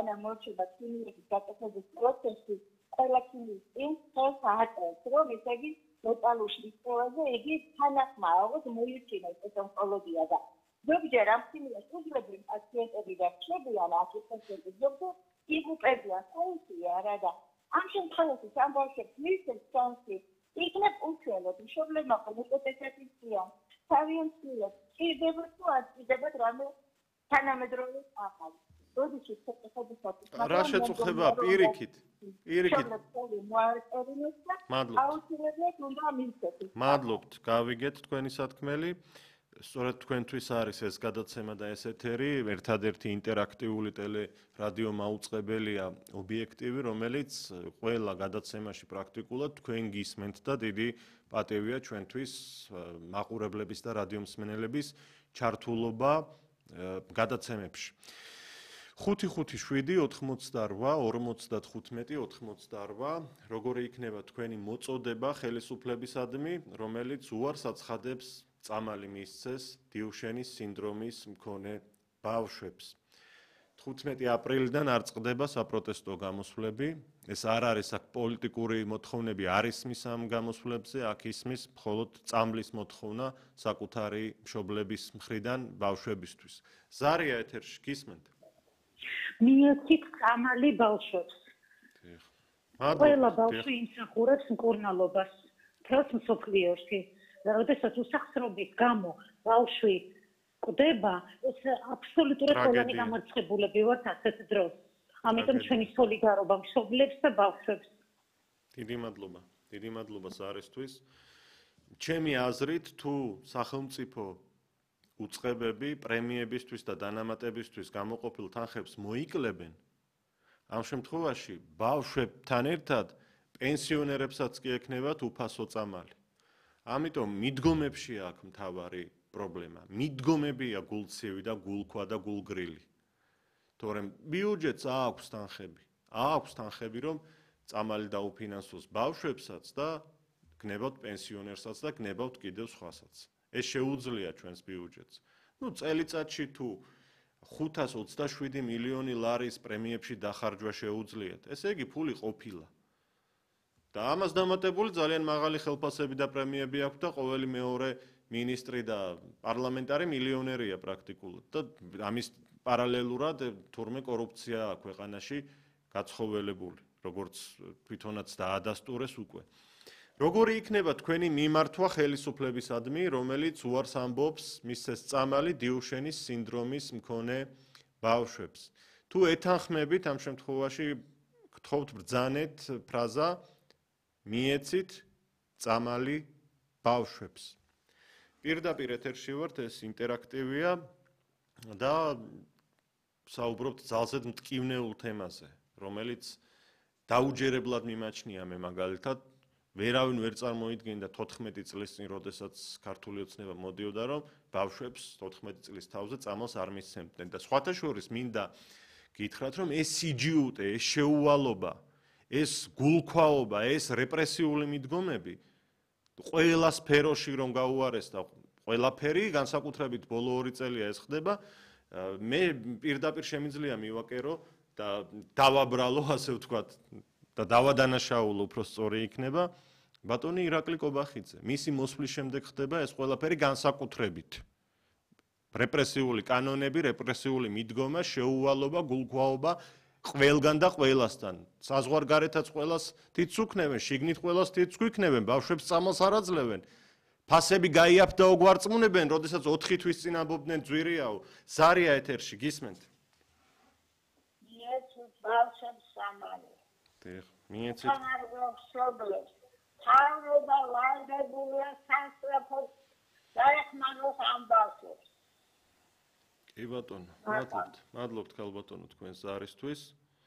სანამ მორჩება ქიმიების გაკეთების პროცესი, ყველა ქიმიის წინ ხელს ააწერს, რომ ესე იგი მეტალურ შრიფტზე იგი თანახმაოდ მოიხსენოს ეს ონკოლოგია და ზოგჯერ ამ ქიმიას უძლებენ პაციენტები და ხდებიან ასისტენტები, ზოგჯერ იგუპებიან საიტია რა და ამ შემთხვევაში ამ ბავშვებს მისცეს შანსი იქნებ უშუალოდ მშობლებმა კონსულტაციისგან თავიანთილებს ჭირდება თუ არ ჭირდებათ რამე თანამედროვე ახალი. რა შეწუხება პირიქით? მადლობთ, გავიგეთ თქვენი სათქმელი. სწორედ თქვენთვის არის ეს გადაცემა და ეს ეთერი, ერთადერთი ინტერაქტიული ტელერადიო მაუწყებელია ობიექტივი, რომელიც ყველა გადაცემაში პრაქტიკულად თქვენ გისმენთ და დიდი პატივია ჩვენთვის მაყურებლების და რადიომსმენელების ჩართულობა გადაცემებში. 557-88-55-88, როგორი იქნება თქვენი მოწოდება ხელისუფლებისადმი, რომელიც უარს აცხადებს წამალი მისცეს დიუშენის სინდრომის მქონე ბავშვებს. 15 აპრილიდან არ წყდება საპროტესტო გამოსვლები. ეს არ არის აქ პოლიტიკური მოთხოვნები არ ისმის ამ გამოსვლებზე, აქ ისმის მხოლოდ წამლის მოთხოვნა საკუთარი მშობლების მხრიდან ბავშვებისთვის. ზარია ეთერში გისმენთ? მიეცით წამალი ბავშვებს. ყველა ბავშვი იმსახურებს მკურნალობას მთელს მსოფლიოში. როდესაც უსახსრობის გამო ბავშვი კვდება, ეს აბსოლუტურად ყველანი გამარცხებულები ვართ ასეთ დროს. ამიტომ ჩვენი სოლიდარობა მშობლებს და ბავშვებს. დიდი მადლობა ზარისთვის. ჩემი აზრით, თუ სახელმწიფო უწყებები პრემიებისთვის და დანამატებისთვის გამოყოფილ თანხებს მოიკლებენ, ამ შემთხვევაში ბავშვებთან ერთად პენსიონერებსაც კი ექნებათ უფასო წამალი. ამიტომ მიდგომებში აქვს მთავარი პრობლემა. მიდგომებია გულცივი და გულქვა და გულგრილი. თორემ ბიუჯეტს აქვს თანხები, რომ წამალი დაუფინანსოს ბავშვებსაც და გნებავთ პენსიონერსაც და გნებავთ კიდევ სხვასაც. ეს შეუძლია ჩვენს ბიუჯეტს. წელიწადში თუ 527 მილიონი ლარის პრემიებში დახარჯვა შეუძლიათ, ესე იგი ფული ყოფილა. და ამას დამატებული ძალიან მაღალი ხელფასები და პრემიები აქვს და ყოველი მეორე მინისტრი და პარლამენტარი მილიონერია პრაქტიკულად და ამის პარალელურად თურმე კორუფცია აქვს ქვეყანაში გაცხოველებული, როგორც თვითონაც დაადასტურეს უკვე. როგორი იქნება თქვენი მიმართვა ხელისუფლებისადმი, რომელიც უარს ამბობს მისცეს წამალი დიუშენის სინდრომის მქონე ბავშვებს? თუ ეთანხმებით ამ შემთხვევაში გთხოვთ ბრძანეთ ფრაზა მიეცით წამალი ბავშვებს. პირდაპირ ეთერში ვართ, ეს ინტერაქტივია და საუბრობთ ძალზედ მტკივნეულ თემაზე, რომელიც დაუჯერებლად მიმაჩნია მე მაგალითად. ვერავინ ვერ წარმოიდგენდა 14 წლის წინ, როდესაც ქართული ოცნება მოდიოდა, რომ ბავშვებს 14 წლის თავზე წამალს არ მისცემდნენ და სხვათა შორის მინდა გითხრათ, რომ ეს სიჯიუტე, ეს შეუვალობა, ეს გულქვაობა, ეს რეპრესიული მიდგომები ყველა სფეროში რომ გაუარეს და ყველაფერი განსაკუთრებით ბოლო 2 წელია ეს ხდება, მე პირდაპირ შემიძლია მივაკერო და დავაბრალო, ასე ვთქვათ, და დავადანაშაულო, უფრო სწორი იქნება ბატონი ირაკლი კობახიძე. მისი მოსვლის შემდეგ ხდება ეს ყველაფერი განსაკუთრებით. რეპრესიული კანონები, რეპრესიული მიდგომა, შეუვალობა, გულქვაობა ყველგან და ყველასთან. საზღვარგარეთაც ყველას თითს უქნევენ, შიგნით ყველას თითს გვიქნევენ, ბავშვებს წამალს არ აძლევენ. ფასები გაიაფთაო გვარწმუნებენ, როდესაც 4 თვის წინ ამბობდნენ ძვირიაო. ზარია ეთერში გისმენთ? მიეცით ბავშვებს წამალი. მიეცით თავრობა ვალდებულია სასწრაფოდ დაეხმაროს ამ ბავშვებს. კი ბატონო, მადლობთ ქალბატონო თქვენს ზარისთვის.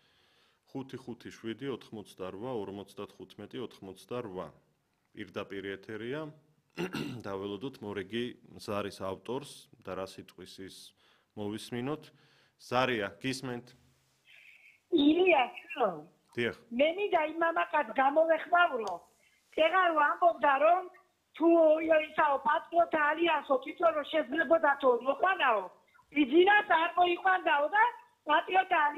557-88-55-88 პირდაპირ ეთერია. დაველოდოთ მორიგი ზარის ავტორს და რა სიტყვის ის მოვისმინოთ. ზარია, გისმენთ? ილია, ხო? დიახ. მე მინდა იმ მამაკაც გამოვეხმაურო. ეხლა რომ ამბობდა, რომ თუ ისაო პატრიოტა ალიანსო თვითონ რომ შეძლებოდა თუ მოყვანაო, იძინას არ მოიყვანდაო და პატრიოტა